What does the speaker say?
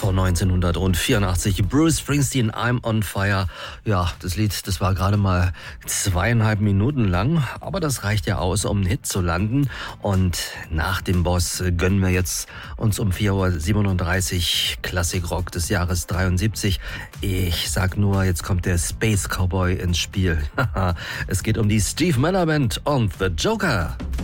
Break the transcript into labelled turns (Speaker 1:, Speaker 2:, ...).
Speaker 1: von 1984. Bruce Springsteen, I'm on Fire. Ja, das Lied, das war gerade mal 2,5 Minuten lang, aber das reicht ja aus, um einen Hit zu landen. Und nach dem Boss gönnen wir jetzt uns um 4:37 Uhr Klassikrock des Jahres 73. Ich sag nur, jetzt kommt der Space Cowboy ins Spiel. Es geht um die Steve Miller Band und The Joker.